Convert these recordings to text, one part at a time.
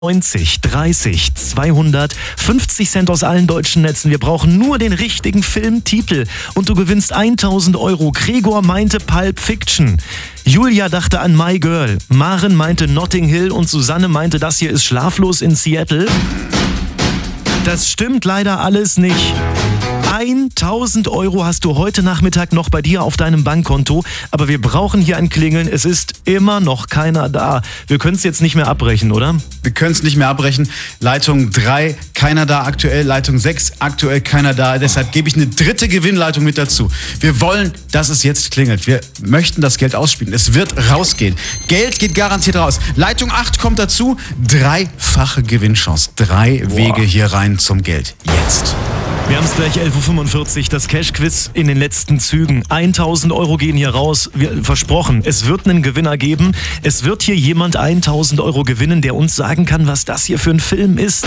90, 30, 200, 50 Cent aus allen deutschen Netzen. Wir brauchen nur den richtigen Filmtitel und du gewinnst 1.000 Euro. Gregor meinte Pulp Fiction. Julia dachte an My Girl. Maren meinte Notting Hill und Susanne meinte, das hier ist Schlaflos in Seattle. Das stimmt leider alles nicht. 1.000 Euro hast du heute Nachmittag noch bei dir auf deinem Bankkonto, aber wir brauchen hier ein Klingeln. Es ist immer noch keiner da. Wir können es jetzt nicht mehr abbrechen, oder? Wir können es nicht mehr abbrechen. Leitung 3, keiner da aktuell. Leitung 6, aktuell keiner da. Deshalb gebe ich eine dritte Gewinnleitung mit dazu. Wir wollen, dass es jetzt klingelt. Wir möchten das Geld ausspielen. Es wird rausgehen. Geld geht garantiert raus. Leitung 8 kommt dazu. Dreifache Gewinnchance. 3 Wege hier rein zum Geld. Jetzt. Wir haben es gleich 11.45 Uhr, das Cash-Quiz in den letzten Zügen. 1.000 Euro gehen hier raus. Versprochen, es wird einen Gewinner geben. Es wird hier jemand 1.000 Euro gewinnen, der uns sagen kann, was das hier für ein Film ist.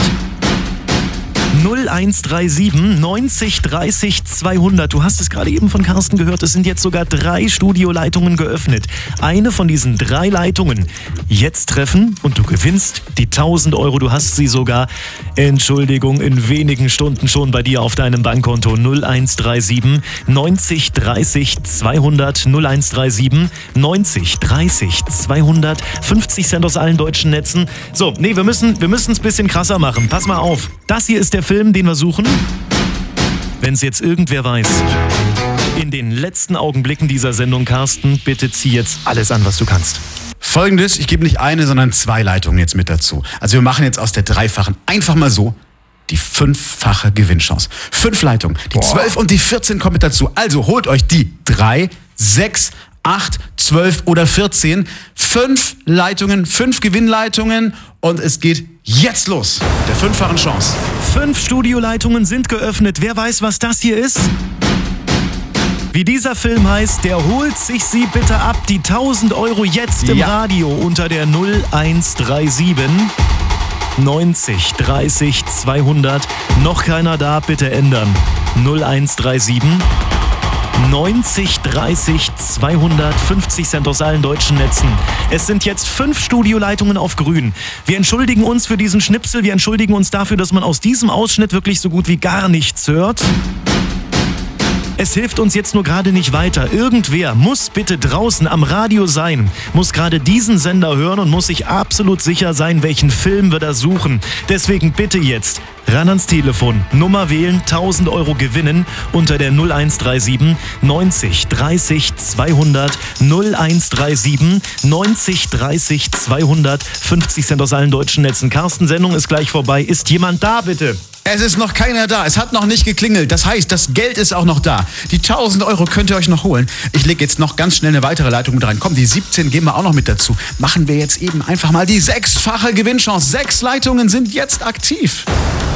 0137 90 30 200. Du hast es gerade eben von Carsten gehört, es sind jetzt sogar 3 Studioleitungen geöffnet. Eine von diesen 3 Leitungen jetzt treffen und du gewinnst die 1.000 Euro. Du hast sie sogar, Entschuldigung, in wenigen Stunden schon bei dir auf deinem Bankkonto. 0137 90 30 200. 0137 90 30 200. 50 Cent aus allen deutschen Netzen. So, nee, wir müssen es ein bisschen krasser machen. Pass mal auf. Das hier ist der Film, den wir suchen. Wenn es jetzt irgendwer weiß, in den letzten Augenblicken dieser Sendung, Carsten, bitte zieh jetzt alles an, was du kannst. Folgendes, ich gebe nicht eine, sondern 2 Leitungen jetzt mit dazu. Also wir machen jetzt aus der dreifachen einfach mal so die 5-fache Gewinnchance. 5 Leitungen, die 12 und die 14 kommen mit dazu. Also holt euch die 3, 6, 8, 12 oder 14. 5 Leitungen, 5 Gewinnleitungen und es geht jetzt los. Der 5-fachen Chance. 5 Studioleitungen sind geöffnet. Wer weiß, was das hier ist? Wie dieser Film heißt, der holt sich sie bitte ab. Die 1.000 Euro jetzt im Radio unter der 0137 90 30 200. Noch keiner da, bitte ändern. 0137 90 30 200, 50 Cent aus allen deutschen Netzen. Es sind jetzt 5 Studioleitungen auf grün. Wir entschuldigen uns für diesen Schnipsel. Wir entschuldigen uns dafür, dass man aus diesem Ausschnitt wirklich so gut wie gar nichts hört. Es hilft uns jetzt nur gerade nicht weiter. Irgendwer muss bitte draußen am Radio sein, muss gerade diesen Sender hören und muss sich absolut sicher sein, welchen Film wir da suchen. Deswegen bitte jetzt ran ans Telefon, Nummer wählen, 1.000 Euro gewinnen unter der 0137 90 30 200, 0137 90 30 200, 50 Cent aus allen deutschen Netzen. Carsten, Sendung ist gleich vorbei. Ist jemand da, bitte? Es ist noch keiner da. Es hat noch nicht geklingelt. Das heißt, das Geld ist auch noch da. Die 1.000 Euro könnt ihr euch noch holen. Ich lege jetzt noch ganz schnell eine weitere Leitung mit rein. Komm, die 17 geben wir auch noch mit dazu. Machen wir jetzt eben einfach mal die 6-fache Gewinnchance. 6 Leitungen sind jetzt aktiv.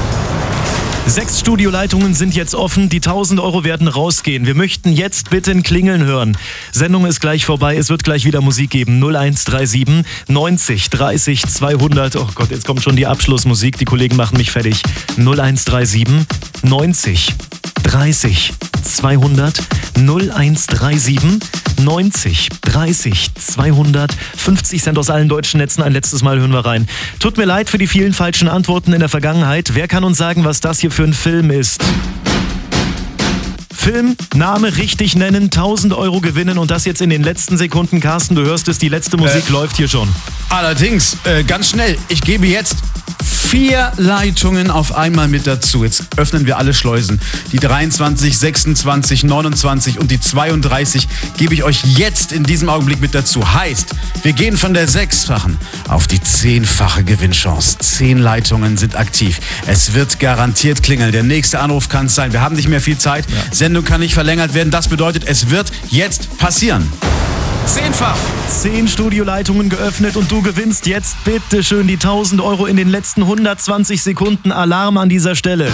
6 Studioleitungen sind jetzt offen, die 1.000 Euro werden rausgehen. Wir möchten jetzt bitte ein Klingeln hören. Sendung ist gleich vorbei, es wird gleich wieder Musik geben. 0137 90 30 200. Oh Gott, jetzt kommt schon die Abschlussmusik, die Kollegen machen mich fertig. 0137 90 30 200, 0137 90 30 200, 50 Cent aus allen deutschen Netzen. Ein letztes Mal hören wir rein. Tut mir leid für die vielen falschen Antworten in der Vergangenheit. Wer kann uns sagen, was das hier für ein Film ist? Film, Name richtig nennen, 1.000 Euro gewinnen und das jetzt in den letzten Sekunden. Carsten, du hörst es, die letzte Musik läuft hier schon. Allerdings, ganz schnell, ich gebe jetzt 4 Leitungen auf einmal mit dazu. Jetzt öffnen wir alle Schleusen. Die 23, 26, 29 und die 32 gebe ich euch jetzt in diesem Augenblick mit dazu. Heißt, wir gehen von der 6-fachen auf die 10-fache Gewinnchance. 10 Leitungen sind aktiv. Es wird garantiert klingeln. Der nächste Anruf kann es sein. Wir haben nicht mehr viel Zeit. Ja. Sendung kann nicht verlängert werden. Das bedeutet, es wird jetzt passieren. 10-fach. 10 Studioleitungen geöffnet und du gewinnst jetzt bitte schön die 1.000 Euro in den letzten 120 Sekunden. Alarm an dieser Stelle.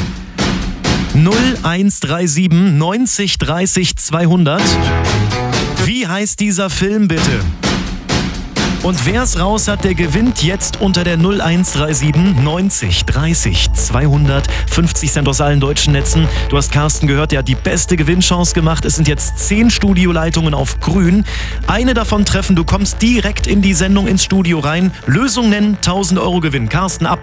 0137 90 30 200. Wie heißt dieser Film bitte? Und wer es raus hat, der gewinnt jetzt unter der 0137 90 30 200 50 Cent aus allen deutschen Netzen. Du hast Carsten gehört, der hat die beste Gewinnchance gemacht. Es sind jetzt 10 Studioleitungen auf grün. Eine davon treffen, du kommst direkt in die Sendung ins Studio rein. Lösung nennen, 1000 € Gewinn. Carsten, ab